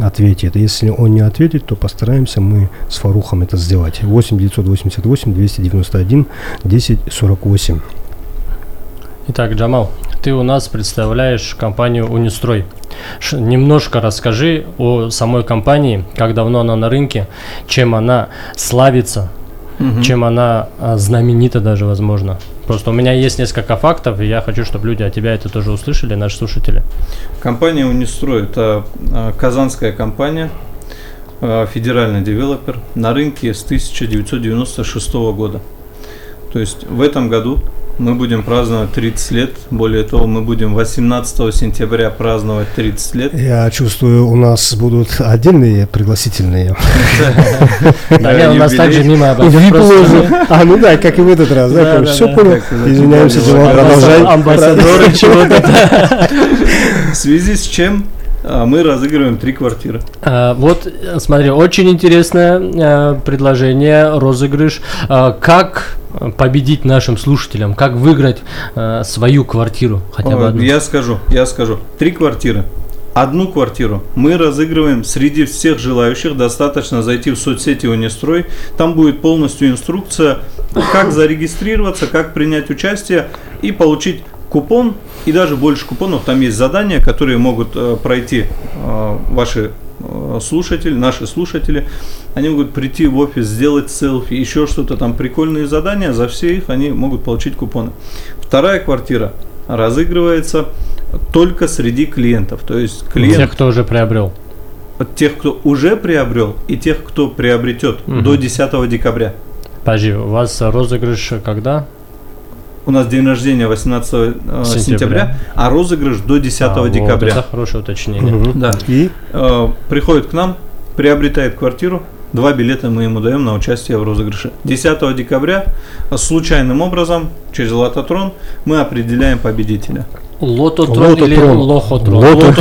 ответит. Если он не ответит, то постараемся мы с Фарухом это сделать. 8 988 291 1048. Итак, Джамал, ты у нас представляешь компанию «Унистрой». Немножко расскажи о самой компании, как давно она на рынке, чем она славится, чем она знаменита даже, возможно. Просто у меня есть несколько фактов, и я хочу, чтобы люди от тебя это тоже услышали, наши слушатели. Компания «Унистрой» – это казанская компания, федеральный девелопер на рынке с 1996 года. То есть в этом году мы будем праздновать 30 лет. Более того, мы будем 18 сентября праздновать 30 лет. Я чувствую, у нас будут отдельные пригласительные. Да, у нас также мимо ну да, как и в этот раз. Все понял. Извиняемся, Джамал, продолжай. Амбассадоры чего-то. В связи с чем мы разыгрываем 3 квартиры. Вот, смотри, очень интересное предложение, розыгрыш. Как победить нашим слушателям? Как выиграть свою квартиру? Хотя бы одну. Я скажу. 3 квартиры. Одну квартиру мы разыгрываем среди всех желающих. Достаточно зайти в соцсети «Унистрой». Там будет полностью инструкция, как зарегистрироваться, как принять участие и получить купон, и даже больше купонов. Там есть задания, которые могут пройти ваши слушатели, наши слушатели. Они могут прийти в офис, сделать селфи, еще что-то там, прикольные задания. За все их они могут получить купоны. Вторая квартира разыгрывается только среди клиентов. То есть тех, кто уже приобрел. Тех, кто уже приобрел, и тех, кто приобретет до 10 декабря. Подожди, у вас розыгрыш когда? У нас день рождения 18 сентября, а розыгрыш до 10 декабря. Вот это хорошее уточнение. Да. И приходит к нам, приобретает квартиру, 2 билета мы ему даем на участие в розыгрыше. 10 декабря случайным образом через Лототрон мы определяем победителя. Лототрон или Лохотрон?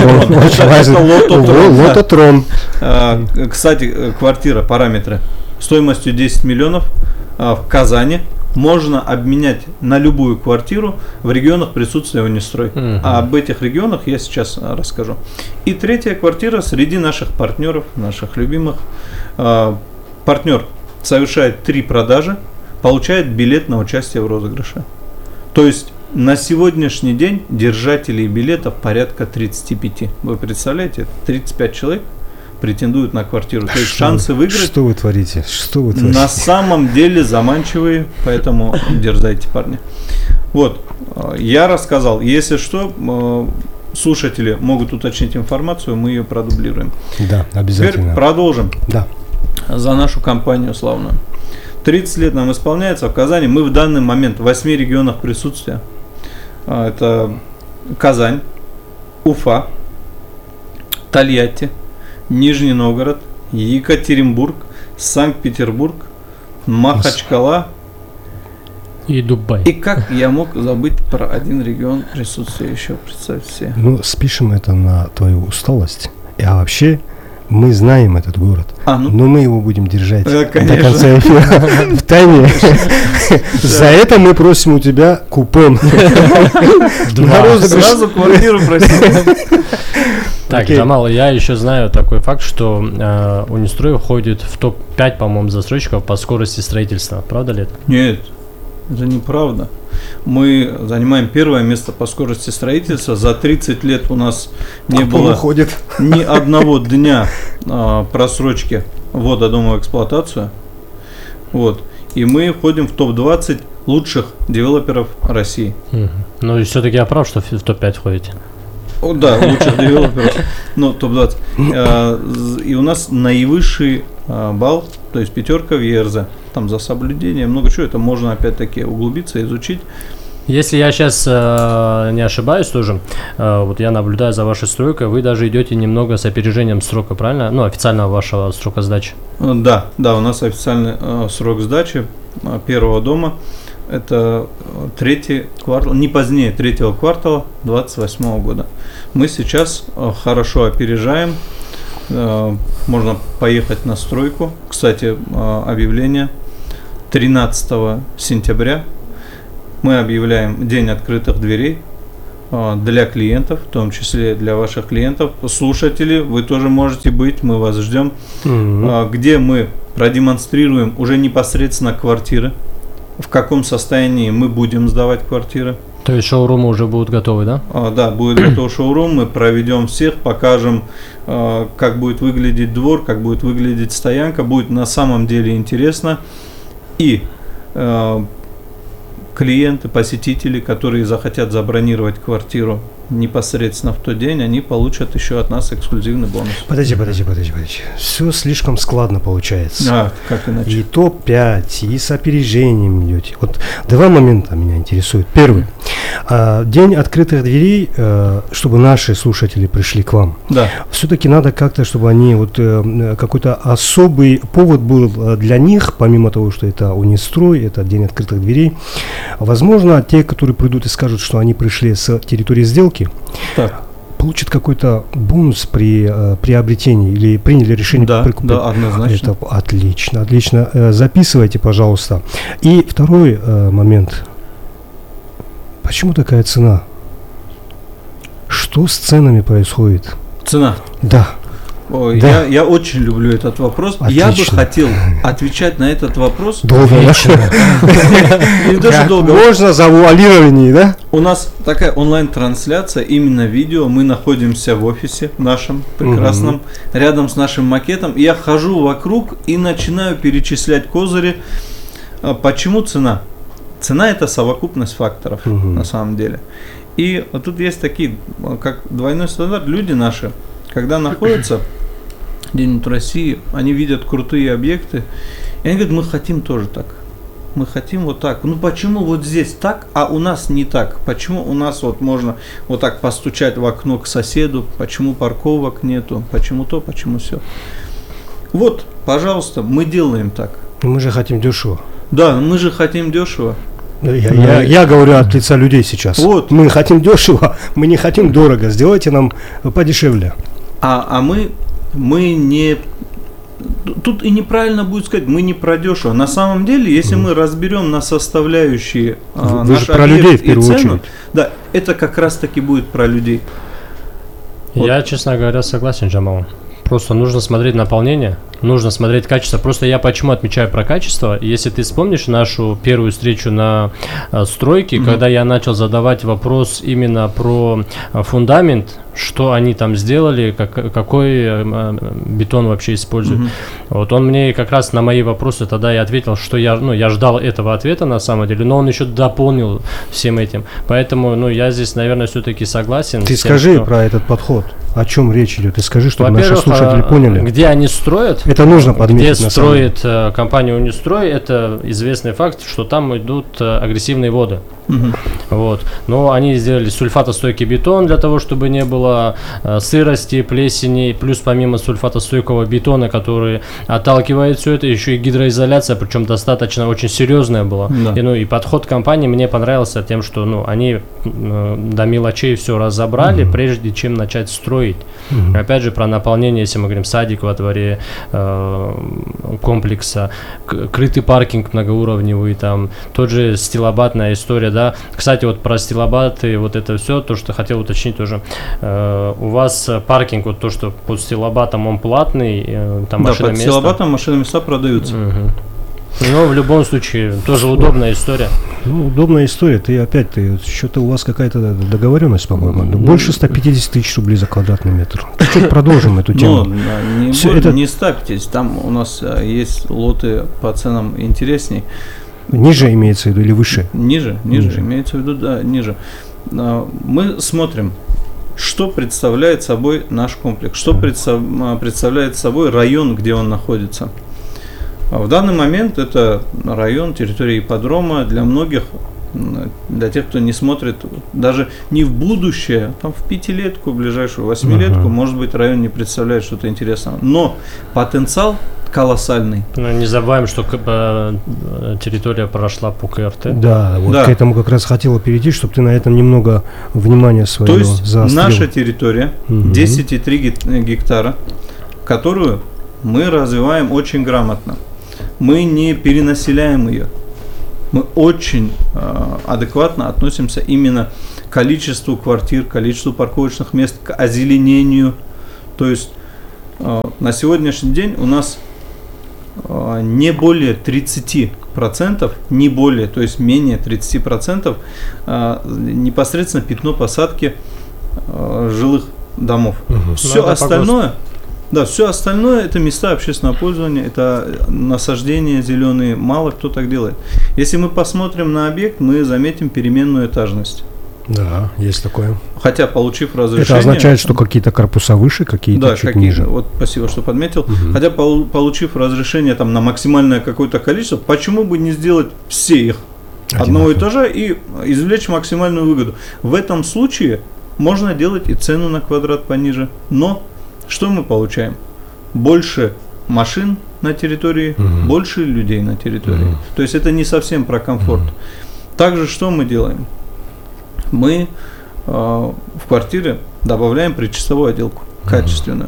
Лототрон. Кстати, квартира, параметры. Стоимостью 10 миллионов в Казани. Можно обменять на любую квартиру в регионах присутствия «Унистрой». А об этих регионах я сейчас расскажу. И третья квартира среди наших партнеров, наших любимых. Партнер совершает 3 продажи, получает билет на участие в розыгрыше. То есть на сегодняшний день держателей билетов порядка 35. Вы представляете, 35 человек претендуют на квартиру. То есть шансы выиграть. Что вы творите? На самом деле заманчивые, поэтому дерзайте, парни. Вот, я рассказал. Если что, слушатели могут уточнить информацию, мы ее продублируем. Да, обязательно. Теперь продолжим. Да. За нашу компанию славную. 30 лет нам исполняется в Казани. Мы в данный момент в 8 регионах присутствия. Это Казань, Уфа, Тольятти, Нижний Новгород, Екатеринбург, Санкт-Петербург, Махачкала и Дубай. И как я мог забыть про один регион присутствия еще, представьте себе. Ну, спишем это на твою усталость. А вообще, мы знаем этот город, но мы его будем держать до конца эфира в тайне. За это мы просим у тебя купон. Сразу квартиру просим. Так, Джамал, я еще знаю такой факт, что Унистрой входит в топ-5, по-моему, застройщиков по скорости строительства. Правда ли это? Нет, это неправда. Мы занимаем 1-е место по скорости строительства. За 30 лет у нас не было ни одного дня просрочки ввода дома в эксплуатацию. Вот. И мы входим в топ-20 лучших девелоперов России. Ну и все-таки я прав, что в топ-5 входите. Да, лучших девелоперов, но топ-20. И у нас наивысший балл, то есть 5 в ЕРЗ. Там за соблюдение, много чего, это можно опять-таки углубиться, изучить. Если я сейчас не ошибаюсь тоже, вот я наблюдаю за вашей стройкой, вы даже идете немного с опережением срока, правильно? Ну, официального вашего срока сдачи. Да, у нас официальный срок сдачи первого дома. Это 3-й квартал, не позднее 3-го квартала 2028 года. Мы сейчас хорошо опережаем. Можно поехать на стройку. Кстати, объявление 13 сентября. Мы объявляем День открытых дверей. для клиентов, в том числе для ваших клиентов, слушатели, вы тоже можете быть, мы вас ждем, где мы продемонстрируем уже непосредственно квартиры, в каком состоянии мы будем сдавать квартиры. То есть шоурумы уже будут готовы, да? Да, будет готов шоурум, мы проведем всех, покажем, как будет выглядеть двор, как будет выглядеть стоянка, будет на самом деле интересно. И клиенты, посетители, которые захотят забронировать квартиру непосредственно в тот день, они получат еще от нас эксклюзивный бонус. Подожди. Все слишком складно получается. Как иначе? И топ-5, и с опережением идете. Вот два момента меня интересуют. Первый. День открытых дверей, чтобы наши слушатели пришли к вам. Да. Все-таки надо как-то, чтобы они какой-то особый повод был для них, помимо того, что это Унистрой, это день открытых дверей. Возможно, те, которые придут и скажут, что они пришли с территории сделки, получат какой-то бонус при приобретении или приняли решение прикупить. Да, однозначно. Это отлично. Записывайте, пожалуйста. И второй момент. Почему такая цена? Что с ценами происходит? Цена? Да. Ой, да. Я очень люблю этот вопрос. Отлично. Я бы хотел отвечать на этот вопрос. Долго. Не даже долго. Можно завуалирование, да? У нас такая онлайн-трансляция, именно видео. Мы находимся в офисе нашем прекрасном, рядом с нашим макетом. Я хожу вокруг и начинаю перечислять козыри. Почему цена? Цена – это совокупность факторов, на самом деле. И вот тут есть такие, как двойной стандарт. Люди наши, когда находятся где-нибудь в России, они видят крутые объекты, и они говорят, мы хотим тоже так. Мы хотим вот так. Ну почему вот здесь так, а у нас не так? Почему у нас вот можно вот так постучать в окно к соседу? Почему парковок нету? Почему то, почему все? Вот, пожалуйста, мы делаем так. Мы же хотим дешево. Да, мы же хотим дешево. Я говорю от лица людей сейчас. Вот. Мы хотим дешево, мы не хотим дорого. Сделайте нам подешевле. А мы не... Тут и неправильно будет сказать, мы не про дешево. На самом деле, если мы разберем на составляющие наш про людей в первую очередь. Да, это как раз таки будет про людей. Я, честно говоря, согласен, Джамал. Просто нужно смотреть наполнение, нужно смотреть качество. Просто я почему отмечаю про качество? Если ты вспомнишь нашу первую встречу на стройке, когда я начал задавать вопрос именно про фундамент, что они там сделали, какой бетон вообще используют. Вот он мне как раз на мои вопросы тогда и ответил, что я ждал этого ответа на самом деле, но он еще дополнил всем этим. Поэтому я здесь, наверное, все-таки согласен. Ты скажи про этот подход. О чем речь идет? Ты скажи, чтобы наши слушатели поняли. Где они строят, это нужно подметить. Где строит компания Унистрой, это известный факт, что там идут агрессивные воды. Вот. Но они сделали сульфатостойкий бетон для того, чтобы не было сырости, плесени. Плюс помимо сульфатостойкого бетона, который отталкивает все это, еще и гидроизоляция, причем достаточно очень серьезная была. Да. И подход компании мне понравился тем, что они до мелочей все разобрали, прежде чем начать строить. Опять же, про наполнение, если мы говорим садик во дворе комплекса, крытый паркинг многоуровневый, там тот же стилобатная история, да. Кстати, вот про стилобаты, вот это все, то, что хотел уточнить тоже. У вас паркинг, вот то, что под стилобатом он платный, там машина места. Да, под стилобатом машины места продаются. Но в любом случае, тоже удобная история. Удобная история. Что-то у вас какая-то договоренность, по-моему. Больше 150 тысяч рублей за квадратный метр. Чуть продолжим эту тему. Не 150, там у нас есть лоты по ценам интересней. Ниже имеется в виду или выше? Ниже. Имеется в виду, да, ниже. Мы смотрим, что представляет собой наш комплекс, что представляет собой район, где он находится. В данный момент это район, территория ипподрома. Для многих, для тех, кто не смотрит, даже не в будущее, там в 5-летку, в ближайшую 8-летку, может быть, район не представляет что-то интересного. Но потенциал колоссальный. Не забываем, что территория прошла по КРТ. Да, к этому как раз хотела перейти, чтобы ты на этом немного внимания своего заострил. То есть наша территория 10,3 гектара, которую мы развиваем очень грамотно. Мы не перенаселяем ее. Мы очень адекватно относимся именно к количеству квартир, количеству парковочных мест, к озеленению. То есть на сегодняшний день у нас не более 30%, не более, то есть менее 30% непосредственно пятно посадки жилых домов. Все остальное, все остальное это места общественного пользования, это насаждения зеленые, мало кто так делает. Если мы посмотрим на объект, мы заметим переменную этажность. Да, есть такое. Хотя, получив разрешение... Это означает, что какие-то корпуса выше, какие-то чуть ниже. Вот, спасибо, что подметил. Хотя, получив разрешение там, на максимальное какое-то количество, почему бы не сделать все их одного этажа и извлечь максимальную выгоду? В этом случае можно делать и цену на квадрат пониже. Но что мы получаем? Больше машин на территории, больше людей на территории. То есть это не совсем про комфорт. Также что мы делаем? Мы в квартире добавляем предчистовую отделку, качественную.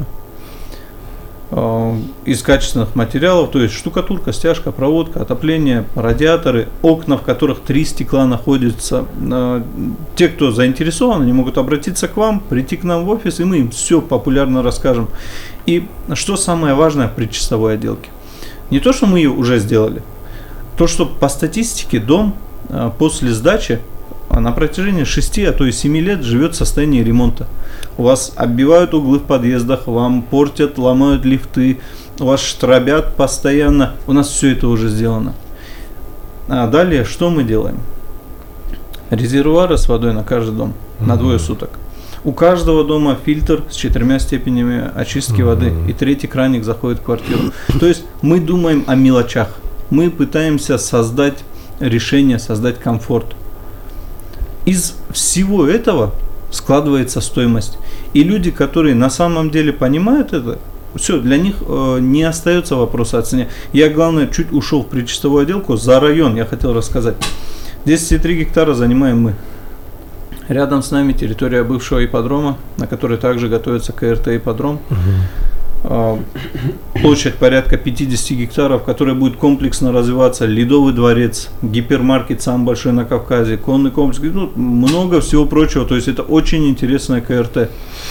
Из качественных материалов, то есть штукатурка, стяжка, проводка, отопление, радиаторы, окна, в которых 3 стекла находятся. Те, кто заинтересован, они могут обратиться к вам, прийти к нам в офис, и мы им все популярно расскажем. И что самое важное в предчистовой отделке? Не то, что мы ее уже сделали, то, что по статистике дом после сдачи на протяжении 6, а то и 7 лет живет в состоянии ремонта. У вас оббивают углы в подъездах, вам портят, ломают лифты, у вас штробят постоянно. У нас все это уже сделано. А далее что мы делаем? Резервуары с водой на каждый дом на 2 суток. У каждого дома фильтр с 4 степенями очистки воды, и 3-й краник заходит в квартиру. То есть мы думаем о мелочах. Мы пытаемся создать решение, создать комфорт. Из всего этого складывается стоимость. И люди, которые на самом деле понимают это, все, для них не остается вопроса о цене. Я, главное, чуть ушел в предчистовую отделку. За район я хотел рассказать. 10,3 гектара занимаем мы. Рядом с нами территория бывшего ипподрома, на которой также готовится КРТ ипподром. Площадь порядка 50 гектаров, которая будет комплексно развиваться. Ледовый дворец, гипермаркет самый большой на Кавказе, конный комплекс, много всего прочего. То есть это очень интересная КРТ.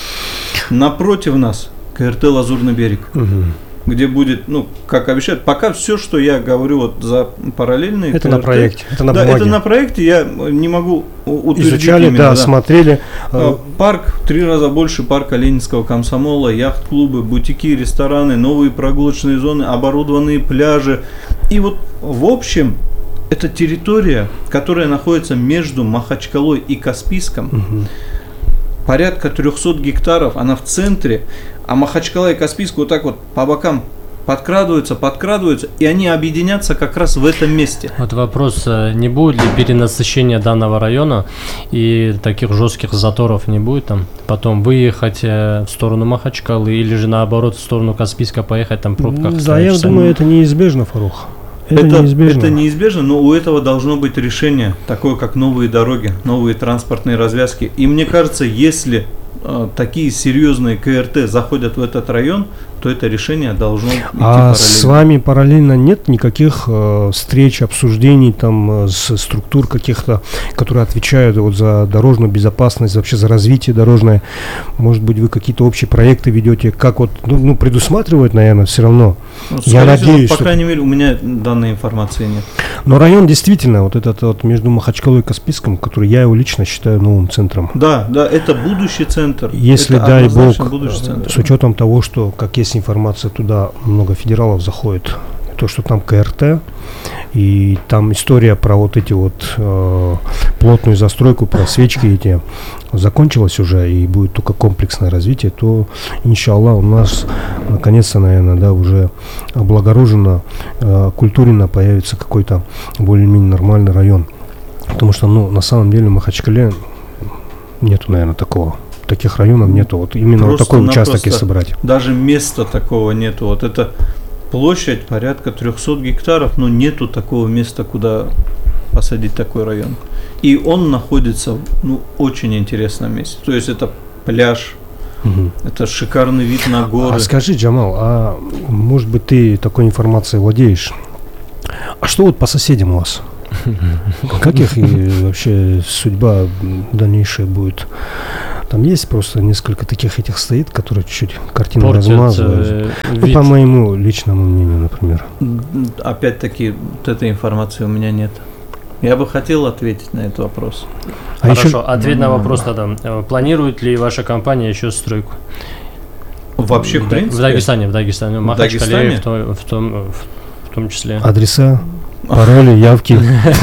Напротив нас КРТ «Лазурный берег», где будет, как обещают, пока все, что я говорю вот за параллельные это КРТ, на проекте, это на бумаге. Это на проекте, я не могу утвердить. Изучали, именно, смотрели. Парк в 3 раза больше парка Ленинского комсомола, яхт-клубы, бутики, рестораны, новые прогулочные зоны, оборудованные пляжи. И вот в общем, это территория, которая находится между Махачкалой и Каспийском. Порядка 300 гектаров, она в центре, а Махачкала и Каспийск вот так вот по бокам подкрадываются, и они объединятся как раз в этом месте. Вот вопрос, не будет ли перенасыщения данного района и таких жестких заторов не будет там? Потом выехать в сторону Махачкалы или же наоборот в сторону Каспийска поехать, там пробках. Да, я думаю, это неизбежно, Фарух. Это неизбежно, но у этого должно быть решение, такое как новые дороги, новые транспортные развязки. И мне кажется, если такие серьезные КРТ заходят в этот район, то это решение должно идти параллельно. С вами параллельно нет никаких встреч, обсуждений там с структур каких-то, которые отвечают вот за дорожную безопасность, вообще за развитие дорожное? Может быть, вы какие-то общие проекты ведете, как вот предусматривают, наверное, все равно. Я надеюсь, по крайней мере, у меня данной информации нет. Но район действительно, вот этот вот между Махачкалой и Каспийском, который я его лично считаю новым центром. Да, это будущий центр. Если, это, дай бог, с учетом того, что, как есть информация, туда много федералов заходит, то, что там КРТ, и там история про вот эти вот плотную застройку, про свечки эти закончилась уже, и будет только комплексное развитие, то, иншаллах, у нас наконец-то, наверное, уже облагорожено, культурно появится какой-то более-менее нормальный район. Потому что, на самом деле в Махачкале нету, наверное, таких районов нету, вот именно вот такой участок, если брать. Даже места такого нету. Вот это площадь порядка 300 гектаров, но нету такого места, куда посадить такой район. И он находится в очень интересном месте. То есть это пляж, это шикарный вид на горы. А скажи, Джамал, может быть, ты такой информацией владеешь? А что вот по соседям у вас? Как их и вообще судьба дальнейшая будет? Там есть просто несколько таких этих стоит, которые чуть-чуть картину размазывают. По моему личному мнению, например. Опять-таки, вот этой информации у меня нет. Я бы хотел ответить на этот вопрос. Хорошо, ответь на вопрос тогда. Планирует ли ваша компания еще стройку? Вообще, в принципе? В Дагестане. Махачкале в том числе. Адреса, пароли, явки.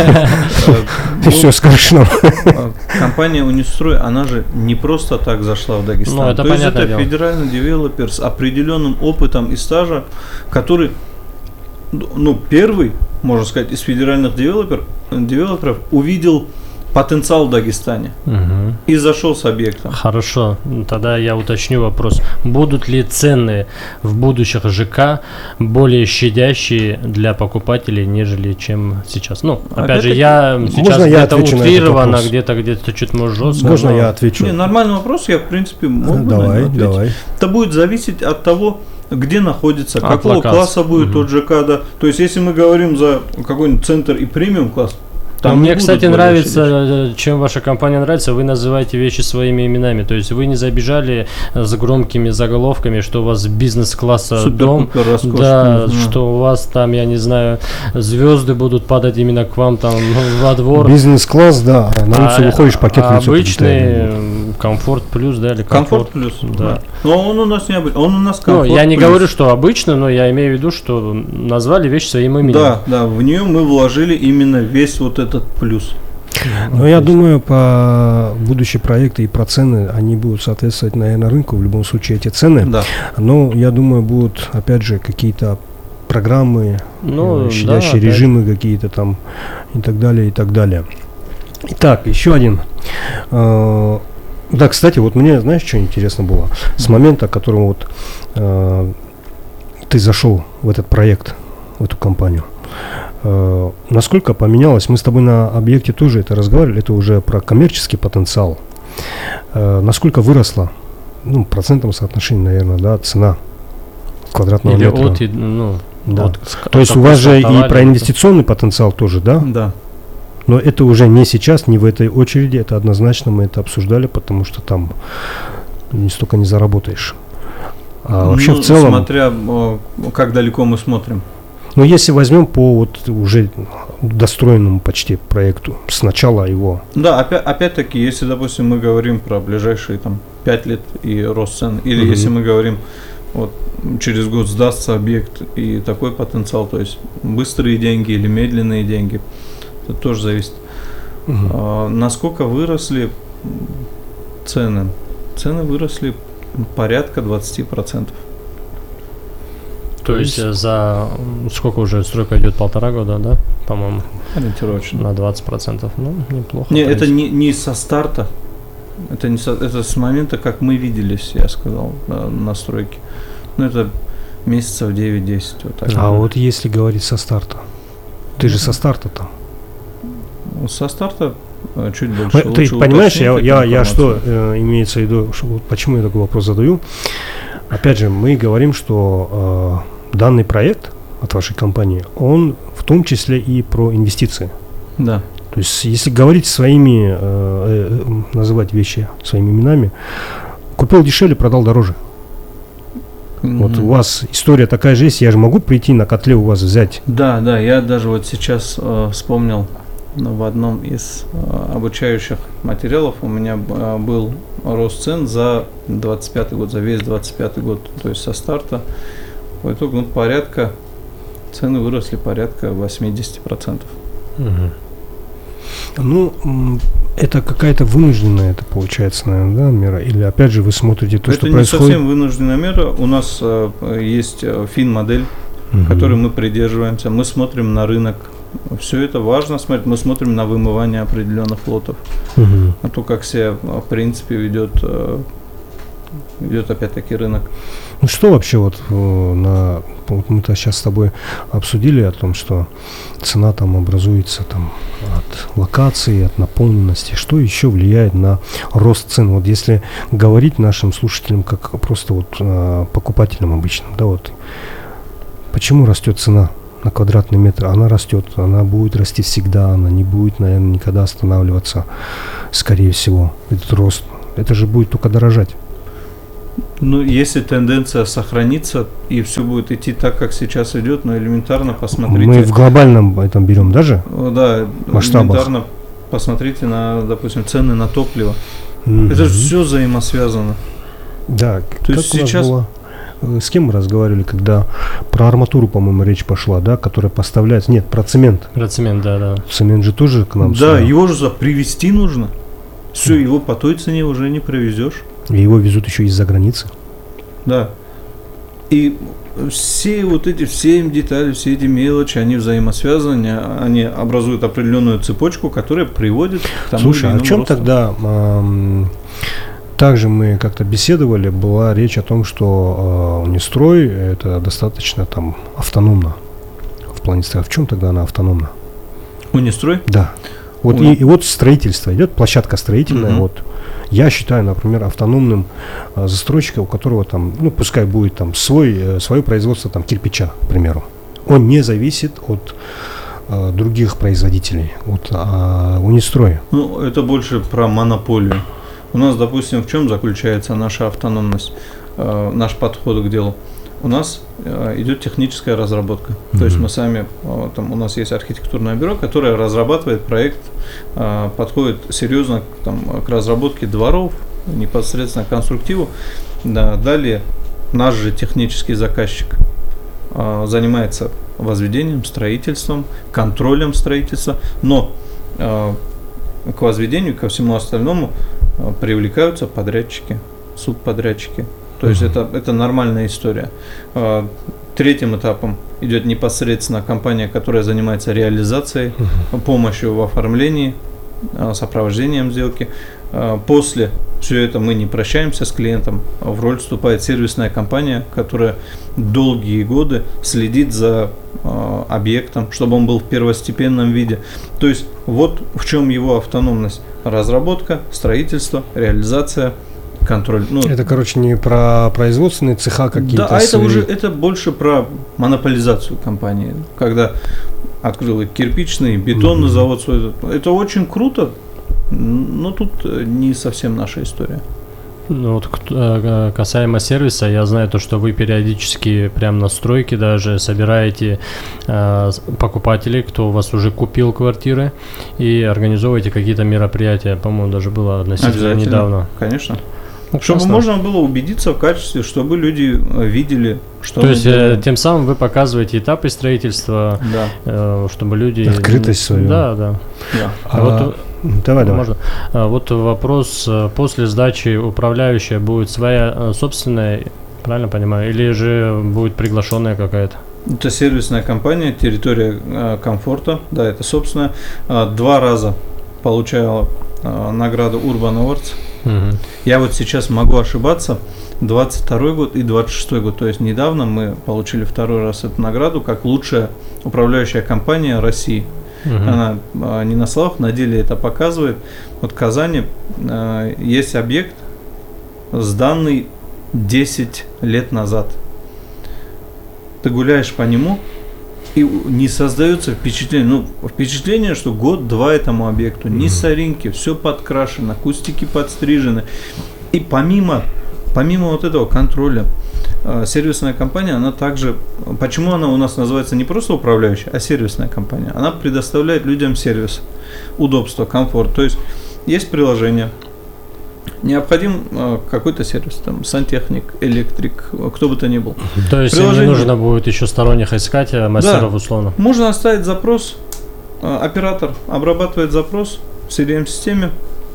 Все скажено. Компания Унистрой, она же не просто так зашла в Дагестан. То есть это федеральный девелопер с определенным опытом и стажем, который, первый, можно сказать, из федеральных девелоперов увидел потенциал в Дагестане и зашел с объектом. Хорошо, тогда я уточню вопрос. Будут ли цены в будущих ЖК более щадящие для покупателей, нежели чем сейчас? Опять же, я сейчас где-то утрированно, где-то чуть может жестко. Можно я отвечу? Нормальный вопрос, я в принципе могу давай. Это будет зависеть от того, где находится, какого класса будет тот ЖК. Да. То есть, если мы говорим за какой-нибудь центр и премиум класс, мне, кстати, нравится, чем ваша компания нравится, вы называете вещи своими именами. То есть вы не забежали с громкими заголовками, что у вас бизнес-класса дом, что у вас там, я не знаю, звезды будут падать именно к вам там во двор. Бизнес-класс, да, на улицу выходишь, пакет лицо обычный комфорт плюс, да, или комфорт плюс, да. Но он у нас не обычный, он у нас комфорт я не говорю, что обычно, но я имею в виду, что назвали вещь своим именем. Да, в нее мы вложили именно весь вот этот плюс. Но я думаю, по будущие проекты и про цены, они будут соответствовать, наверное, рынку, в любом случае, эти цены. Да. Но я думаю, будут, опять же, какие-то программы, щадящие режимы какие-то там и так далее, и так далее. Итак, еще один. Да, кстати, вот мне, знаешь, что интересно было? С момента, которого ты зашел в этот проект, в эту компанию, насколько поменялось, мы с тобой на объекте тоже это разговаривали, это уже про коммерческий потенциал, насколько выросла, в процентном соотношении, наверное, да, цена квадратного метра. То есть у вас же и про инвестиционный потенциал тоже, да? Да. Но это уже не сейчас, не в этой очереди, это однозначно мы это обсуждали, потому что там столько не заработаешь. А вообще в целом... Смотря как далеко мы смотрим. Но если возьмем по уже достроенному почти проекту, с начала его. Да, опять-таки, если, допустим, мы говорим про ближайшие 5 лет и рост цен, или если мы говорим, через год сдастся объект и такой потенциал, то есть быстрые деньги или медленные деньги, это тоже зависит. Насколько выросли цены? Цены выросли порядка 20%. То есть за сколько уже стройка идет, 1,5 года, да, по-моему? Ориентировочно. На 20%. Неплохо. Нет, это не со старта. Это с момента, как мы виделись, я сказал, на стройке. Это месяцев 9-10. Вот так. А вот если говорить со старта, ты же со старта там. Со старта чуть больше. Ты понимаешь, я что имеется в виду, почему я такой вопрос задаю? Опять же, мы говорим, что данный проект от вашей компании, он в том числе и про инвестиции. Да. То есть, если говорить называть вещи своими именами, купил дешевле, продал дороже. Вот у вас история такая же есть, я же могу прийти на котле у вас взять. Да, я даже сейчас вспомнил, в одном из обучающих материалов у меня был рост цен за 25 год, за весь 25 год, то есть со старта. В итоге цены выросли порядка 80%. Это какая-то вынужденная, это получается, наверное, да, мера? Или опять же вы смотрите то, что происходит? Это не совсем вынужденная мера. У нас есть фин-модель, которой мы придерживаемся. Мы смотрим на рынок. Все это важно смотреть. Мы смотрим на вымывание определенных лотов. А то, как себя, в принципе, ведет опять-таки рынок. Что вообще мы-то сейчас с тобой обсудили о том, что цена там образуется там от локации, от наполненности. Что еще влияет на рост цен? Вот если говорить нашим слушателям как просто покупателям обычным, да, почему растет цена на квадратный метр, она растет, она будет расти всегда, она не будет, наверное, никогда останавливаться, скорее всего, этот рост. Это же будет только дорожать. Ну, если тенденция сохранится и все будет идти так, как сейчас идет, но элементарно посмотрите. Мы в глобальном этом берем даже? Да, масштабах. Элементарно посмотрите на, допустим, цены на топливо. Это же все взаимосвязано. Да, то есть сейчас... было? С кем мы разговаривали, когда про арматуру, по-моему, речь пошла, да, которая поставляется... Нет, про цемент. Про цемент, да. Цемент же тоже к нам... Да, сюда. Его же привезти нужно. Все, его по той цене уже не привезешь. И его везут еще из-за границы. Да. И все вот эти, все детали, все эти мелочи, они взаимосвязаны, они образуют определенную цепочку, которая приводит к тому. Слушай, а о чем росту. Тогда... Также мы как-то беседовали, была речь о том, что Унистрой это достаточно там автономно в плане строя. В чем тогда она автономна? Унистрой? Да. Вот и вот строительство идет, площадка строительная. Вот я считаю, например, автономным застройщика, у которого там, ну пускай будет там свое производство там кирпича, к примеру. Он не зависит от других производителей, от Унистроя. Ну это больше про монополию. У нас, допустим, в чем заключается наша автономность, наш подход к делу? У нас идет техническая разработка. То есть мы сами, там, у нас есть архитектурное бюро, которое разрабатывает проект, подходит серьезно к разработке дворов, непосредственно к конструктиву. Да, далее наш же технический заказчик занимается возведением, строительством, контролем строительства, но к возведению, ко всему остальному привлекаются подрядчики, субподрядчики. То есть это нормальная история. Третьим этапом идет непосредственно компания, которая занимается реализацией, помощью в оформлении, сопровождением сделки. После все это мы не прощаемся с клиентом. В роль вступает сервисная компания, которая долгие годы следит за объектом, чтобы он был в первостепенном виде. То есть вот в чем его автономность. Разработка, строительство, реализация, контроль. Ну, это, короче, не про производственные цеха какие-то. Да, это больше про монополизацию компании. Когда открыл кирпичный, бетонный завод свой. Это очень круто, но тут не совсем наша история. Ну, вот касаемо сервиса, я знаю то, что вы периодически прямо на стройке даже собираете покупателей, кто у вас уже купил квартиры, и организовываете какие-то мероприятия. По-моему, даже было относительно недавно. Конечно. Чтобы можно было убедиться в качестве, чтобы люди видели, что... То есть тем самым вы показываете этапы строительства, чтобы люди... Открытость свою. Да. Давай. Можно? Вот вопрос, после сдачи управляющая будет своя собственная, правильно понимаю, или же будет приглашенная какая-то? Это сервисная компания, территория комфорта, да, это собственная. 2 раза получала награду Urban Awards. Я вот сейчас могу ошибаться, 22 год и 26 год, то есть недавно мы получили 2-й раз эту награду как лучшая управляющая компания России. Она не на словах, на деле это показывает. Вот в Казани есть объект, сданный 10 лет назад. Ты гуляешь по нему, и не создается впечатление, что год-два этому объекту. Ни соринки, все подкрашено, кустики подстрижены. И помимо вот этого контроля, сервисная компания, она также, почему она у нас называется не просто управляющая, а сервисная компания? Она предоставляет людям сервис, удобство, комфорт. То есть приложение, необходим какой-то сервис, там сантехник, электрик, кто бы то ни был. То есть не нужно будет еще сторонних искать, мастеров условно? Можно оставить запрос, оператор обрабатывает запрос в CRM-системе,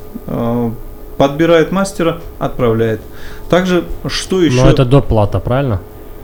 подбирает мастера, отправляет. Также, что еще... Но это доплата, правильно?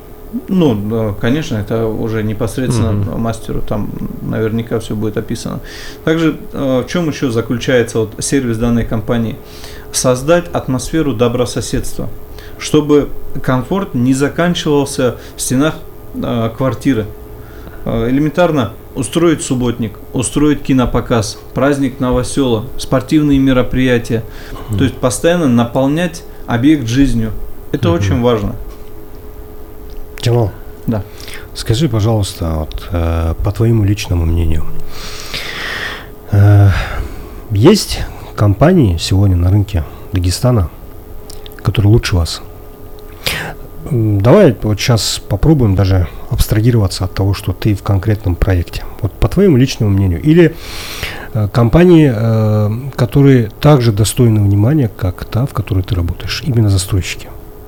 Ну, конечно, это уже непосредственно мастеру, там наверняка все будет описано. Также, в чем еще заключается вот сервис данной компании? Создать атмосферу добрососедства, чтобы комфорт не заканчивался в стенах квартиры. Элементарно устроить субботник, устроить кинопоказ, праздник новосела, спортивные мероприятия. То есть постоянно наполнять объект жизнью. Это очень важно. Джамал, Да. Скажи, пожалуйста, вот, по твоему личному мнению, есть компании сегодня на рынке Дагестана, которые лучше вас? Давай вот сейчас попробуем даже абстрагироваться от того, что ты в конкретном проекте. Вот по твоему личному мнению. Или компании, которые также достойны внимания, как та, в которой ты работаешь. Именно застройщики.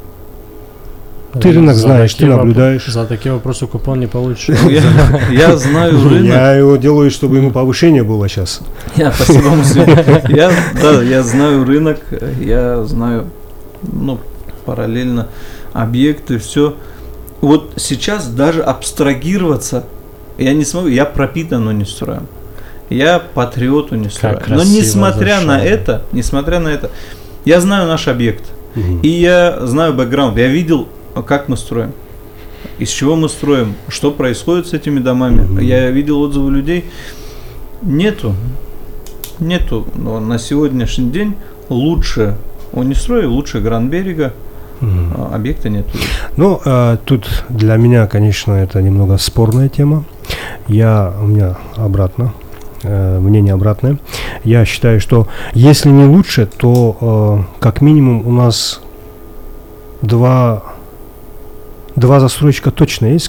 Ты рынок знаешь, ты наблюдаешь. За такие вопросы купон не получишь. Я знаю рынок. Я его делаю, чтобы ему повышение было сейчас. Спасибо, Муслим. Я знаю рынок, я знаю, параллельно объекты, все. Вот сейчас даже абстрагироваться я не смогу, я пропитан Унистроем. Я патриот Унистроя. Но несмотря на это, я знаю наш объект. И я знаю бэкграунд. Я видел, как мы строим, из чего мы строим, что происходит с этими домами. Я видел отзывы людей. Нету но на сегодняшний день лучше Унистрой, лучше Гранд-Берега объекта нет. Ну, тут для меня, конечно, это немного спорная тема. У меня мнение обратное. Я считаю, что если не лучше, то как минимум у нас два застройщика точно есть,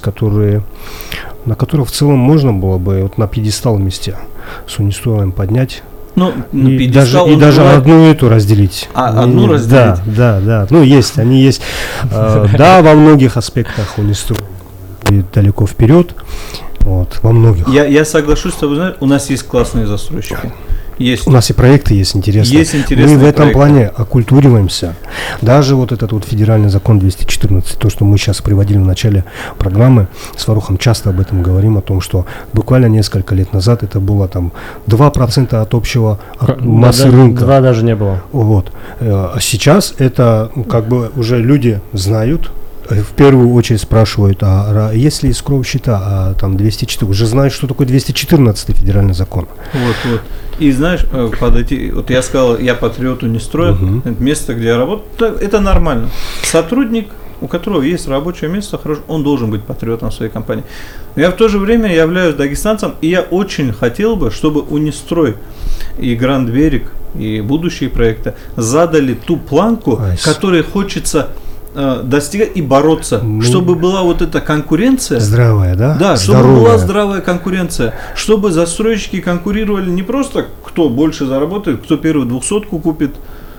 на которых в целом можно было бы вот на пьедестал вместе с Унистроем поднять. И даже одну эту разделить. Одну разделить? Да. Они есть. Да, во многих аспектах Унистрой далеко вперед. Вот, во многих. Я соглашусь с тобой, у нас есть классные застройщики. Есть. У нас и проекты есть интересные. Мы в этом плане оккультуриваемся. Даже вот этот вот федеральный закон 214, то, что мы сейчас приводили в начале программы, с Фарухом часто об этом говорим, о том, что буквально несколько лет назад это было там 2% от общего массы рынка. 2 даже не было. Вот. А сейчас это как бы уже люди знают, в первую очередь спрашивают, а если из счета, там 204, уже знают, что такое 214 федеральный закон. Вот. И знаешь, вот я сказал, я патриот Унистроя, это место, где я работаю, это нормально. Сотрудник, у которого есть рабочее место, он должен быть патриотом своей компании. Но я в то же время являюсь дагестанцем, и я очень хотел бы, чтобы Унистрой и Гранд-Берег, и будущие проекты задали ту планку, которой хочется достигать и бороться, чтобы была вот эта конкуренция. Здравая, да? Да, чтобы была здравая конкуренция. Чтобы застройщики конкурировали не просто кто больше заработает, кто первую 200-ку купит,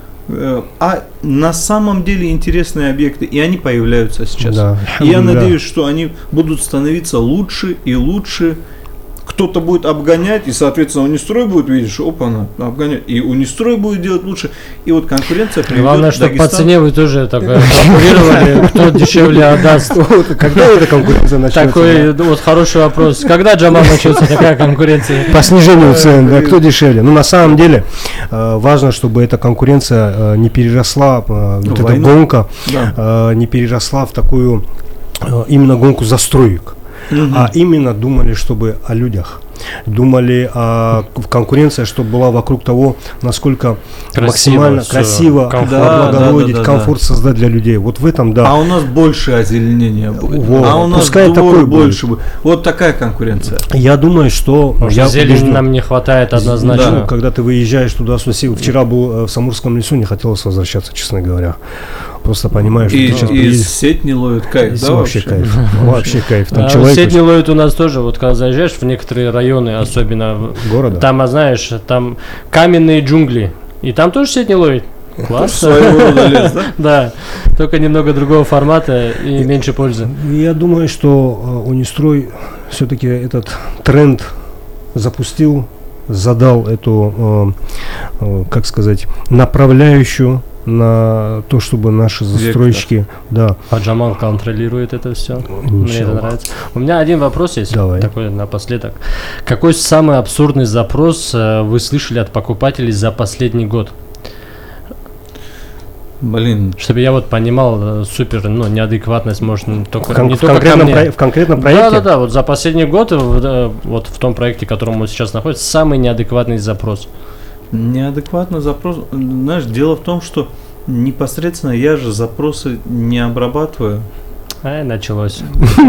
а на самом деле интересные объекты. И они появляются сейчас. Да. И я надеюсь, что они будут становиться лучше и лучше. Кто-то будет обгонять, и, соответственно, Унистрой будет видеть, что обгонять, и Унистрой будет делать лучше, и вот конкуренция приведет. Главное, чтобы по цене вы тоже конкурировали, кто дешевле отдаст. Когда эта конкуренция начнется? Такой вот хороший вопрос. Когда, Джамал, начнется такая конкуренция? По снижению цен, да, кто дешевле? Ну, на самом деле, важно, чтобы эта конкуренция не переросла, вот эта гонка не переросла в такую именно гонку застроек. А именно думали, чтобы о людях. Думали о конкуренции, чтобы была вокруг того, насколько максимально красиво облагородить, комфорт создать для людей. Вот в этом, да. А у нас больше озеленения будет. А у нас двор больше будет. Вот такая конкуренция. Я думаю, что... Зелени нам не хватает однозначно. Да. Когда ты выезжаешь туда, вчера был в Самурском лесу, не хотелось возвращаться, честно говоря. Просто понимаешь, что сейчас сеть не ловит, кайф, да, вообще кайф. Вообще кайф. Сеть не ловит у нас тоже, вот когда заезжаешь в некоторые районы, особенно города, там, знаешь, там каменные джунгли, и там тоже сеть не ловит. Классно. Лес, да? Да, только немного другого формата и меньше пользы. Я думаю, что Унистрой все-таки этот тренд запустил, задал эту, как сказать, направляющую на то, чтобы наши застройщики... Да. А Джамал контролирует это все. Мне это нравится. У меня один вопрос есть. Давай. Такой напоследок. Какой самый абсурдный запрос вы слышали от покупателей за последний год? Блин. Чтобы я вот понимал супер, неадекватность, может, только в конкретном проекте? Да, вот за последний год, вот в том проекте, в котором мы сейчас находимся, самый неадекватный запрос. Неадекватный запрос. Знаешь, дело в том, что непосредственно я же запросы не обрабатываю. Началось.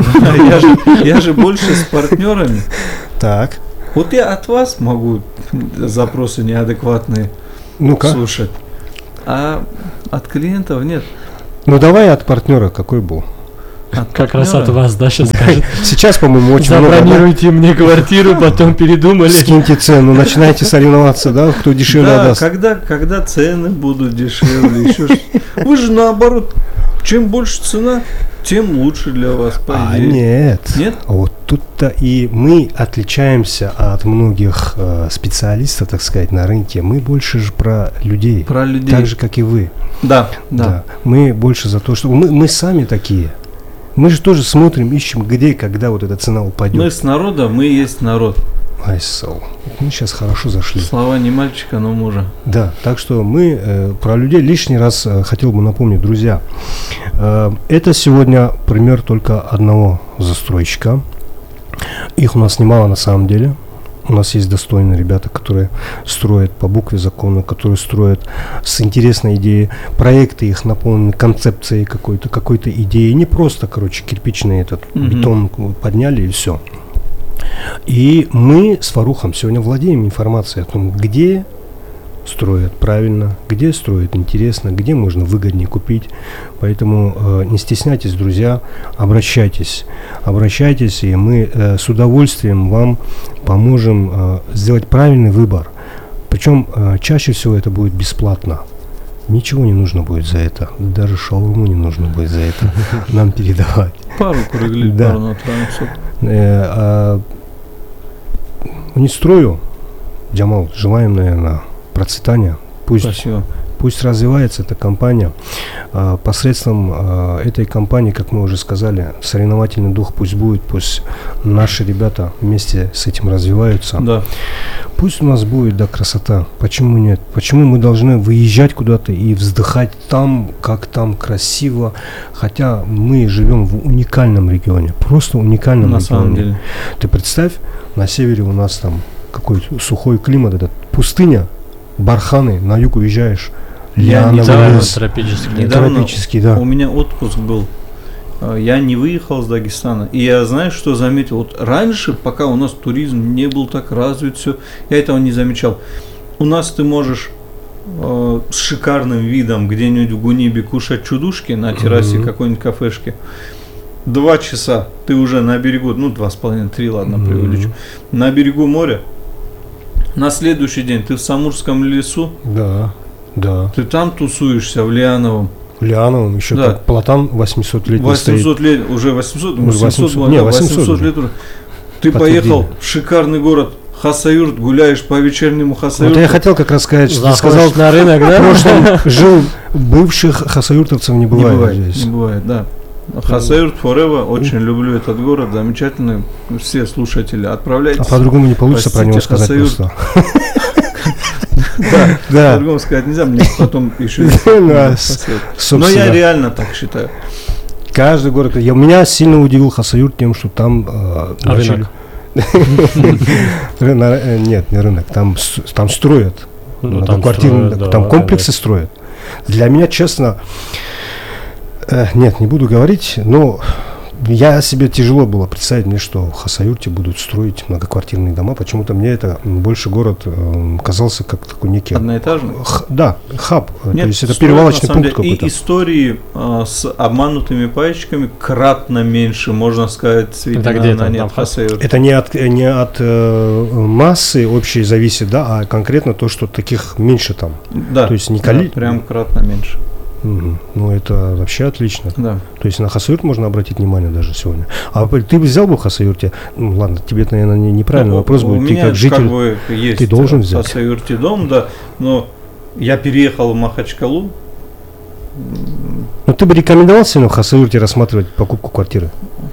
Я же больше с партнерами. Так. Вот я от вас могу запросы неадекватные слушать, а от клиентов нет. Ну давай от партнера какой был? Как раз от вас, да, сейчас скажет. Сейчас, по-моему, очень много. Забронируйте мне квартиру, потом передумали. Скиньте цену, начинайте соревноваться, да, кто дешевле отдаст. Когда цены будут дешевле, еще что-то. Вы же наоборот, чем больше цена, тем лучше для вас, по идее. Нет. Вот тут-то и мы отличаемся от многих специалистов, так сказать, на рынке. Мы больше же про людей. Про людей. Так же, как и вы. Да. Мы больше за то, что мы сами такие. Мы же тоже смотрим, ищем, где и когда вот эта цена упадет. Мы с народа, мы есть народ. Мы сейчас хорошо зашли. Слова не мальчика, но мужа. Да, так что мы про людей лишний раз хотел бы напомнить, друзья. Это сегодня пример только одного застройщика. Их у нас немало на самом деле. У нас есть достойные ребята, которые строят по букве закона, которые строят с интересной идеей. Проекты их наполнены концепцией какой-то идеей. Не просто, кирпичный бетон подняли и все. И мы с Фарухом сегодня владеем информацией о том, где строят правильно, где строят интересно, где можно выгоднее купить. Поэтому не стесняйтесь, друзья, обращайтесь, и мы с удовольствием вам поможем сделать правильный выбор. Причем чаще всего это будет бесплатно. Ничего не нужно будет за это. Даже шаурму не нужно будет за это нам передавать. Пару круглей, пару на трансу. Не строю, Джамал, желаем, наверное, процветания. Пусть развивается эта компания. Посредством этой компании, как мы уже сказали, соревновательный дух пусть будет, пусть наши ребята вместе с этим развиваются. Да. Пусть у нас будет, красота. Почему нет? Почему мы должны выезжать куда-то и вздыхать там, как там красиво, хотя мы живем в уникальном регионе, просто уникальном регионе. Самом деле. Ты представь, на севере у нас там какой-то сухой климат, это пустыня, барханы, на юг уезжаешь, недавно, лес, тропический, да. У меня отпуск был. Я не выехал с Дагестана. И я, знаешь, что заметил? Вот раньше, пока у нас туризм не был так развит, все, я этого не замечал. У нас ты можешь с шикарным видом где-нибудь в Гунибе кушать чудушки на террасе какой-нибудь кафешки. 2 часа ты уже на берегу, 2,5-3, ладно, преувеличу, на берегу моря. На следующий день ты в Самурском лесу. Да. Ты там тусуешься в Лиановом. Еще так, платан 800 лет 800 лет, уже 800 лет уже. Ты поехал в шикарный город Хасавюрт, гуляешь по вечернему Хасавюрту. Вот я хотел как раз сказать, что ты сказал на рынок, да? В прошлом жил, бывших хасавюртовцев не бывает здесь. Не бывает, да. Хасавюрт Forever, очень люблю этот город, замечательный. Все слушатели, отправляйтесь. А по-другому не получится про него сказать просто. Да, по-другому сказать нельзя, мне потом еще. Но я реально так считаю. Каждый город. Меня сильно удивил Хасавюрт тем, что там рынок. Нет, не рынок, там строят. Там комплексы строят. Для меня, честно, нет, не буду говорить, но я себе тяжело было представить мне, что в Хасавюрте будут строить многоквартирные дома. Почему-то мне это больше город казался как такой некий... Одноэтажный? Да, хаб. Нет, то есть это перевалочный пункт какой-то. И истории с обманутыми паечками кратно меньше, можно сказать, в Хасавюрте. Это не от массы общей зависит, да, а конкретно то, что таких меньше там. Да, то есть прям кратно меньше. Ну, это вообще отлично. Да. То есть на Хасавюрт можно обратить внимание даже сегодня. А ты бы взял бы в Хасавюрте? Ладно, тебе, наверное, неправильный вопрос будет. Ты как житель, есть ты должен взять. В Хасавюрте дом, да. Но я переехал в Махачкалу. Ну, ты бы рекомендовал сегодня в Хасавюрте рассматривать покупку квартиры?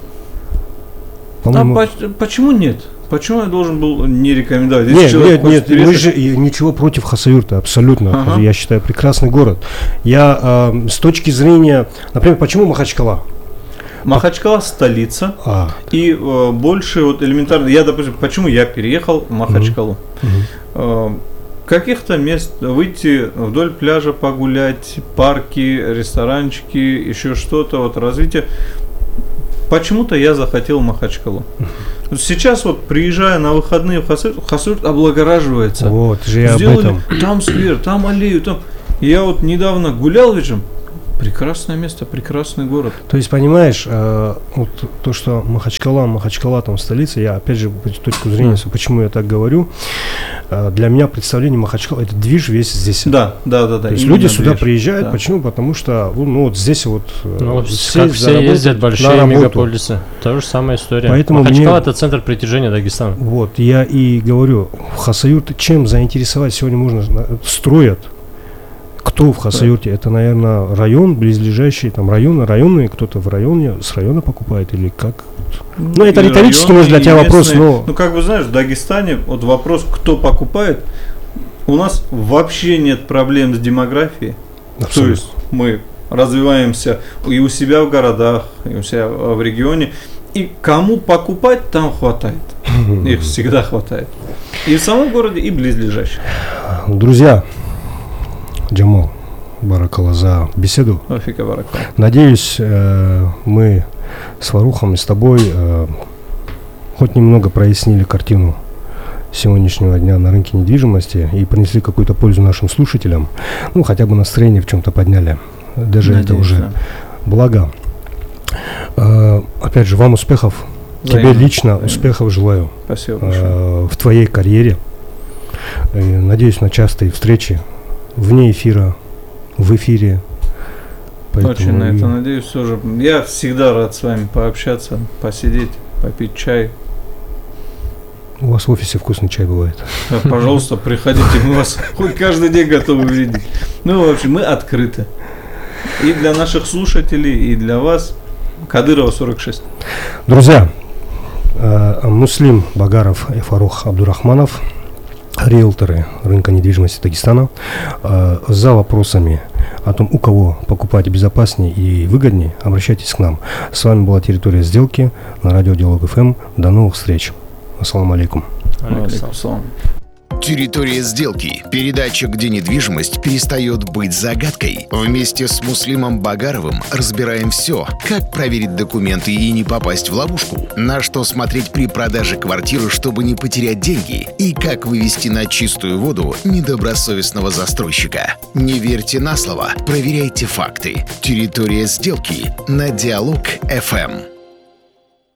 Почему нет? Почему я должен был не рекомендовать? Нет, мы же ничего против Хасавюрта, абсолютно. Я считаю, прекрасный город. Я с точки зрения, например, почему Махачкала? Махачкала столица. И больше вот элементарно, допустим, почему я переехал в Махачкалу? Каких-то мест выйти вдоль пляжа погулять, парки, ресторанчики, еще что-то, вот развитие. почему-то я захотел Махачкалу. Сейчас вот приезжая на выходные в Хасавюрт облагораживается. Вот, же я сделали об этом. Там сквер, там аллею, там. Я вот недавно гулял вечером. Прекрасное место, прекрасный город. То есть, понимаешь, вот то, что Махачкала там столица, я опять же, с точки зрения, почему я так говорю, для меня представление Махачкала, это движ весь здесь. Да. То есть люди сюда приезжают, почему? Потому что, ну, вот здесь вот... как все ездят, большие мегаполисы. Та же самая история. Поэтому Махачкала – это центр притяжения Дагестана. Вот, я и говорю, в Хасавюрте чем заинтересовать сегодня можно, строят. Кто в Хасавюрте? Это, наверное, район, близлежащий, там районные, кто-то в районе, с района покупает или как? Ну, это риторический, может, для тебя вопрос, но... Ну, как бы, знаешь, в Дагестане, вот вопрос, кто покупает, у нас вообще нет проблем с демографией. Абсолютно. То есть мы развиваемся и у себя в городах, и у себя в регионе, и кому покупать, там хватает. Их всегда хватает. И в самом городе, и близлежащих. Друзья, Джамал, баракалла за беседу. Афика баракалла. Надеюсь, мы с Фарухом и с тобой хоть немного прояснили картину сегодняшнего дня на рынке недвижимости и принесли какую-то пользу нашим слушателям. Ну, хотя бы настроение в чем-то подняли. Даже надеюсь, это уже благо. Опять же, вам успехов. Тебе лично успехов желаю. Спасибо большое. В твоей карьере. Надеюсь на частые встречи вне эфира, в эфире. Очень на это надеюсь тоже. Я всегда рад с вами пообщаться, посидеть, попить чай. У вас в офисе вкусный чай бывает. Пожалуйста, приходите, мы вас хоть каждый день готовы видеть. Ну, в общем, мы открыты. И для наших слушателей, и для вас. Кадырова, 46. Друзья, Муслим Багаров и Фарух Абдурахманов, риэлторы рынка недвижимости Дагестана. За вопросами о том, у кого покупать безопаснее и выгоднее, обращайтесь к нам. С вами была «Территория сделки» на радио Диалог ФМ. До новых встреч. Ассаламу алейкум. «Территория сделки» – передача, где недвижимость перестает быть загадкой. Вместе с Муслимом Багаровым разбираем все, как проверить документы и не попасть в ловушку, на что смотреть при продаже квартиры, чтобы не потерять деньги, и как вывести на чистую воду недобросовестного застройщика. Не верьте на слово, проверяйте факты. «Территория сделки» на Диалог ФМ.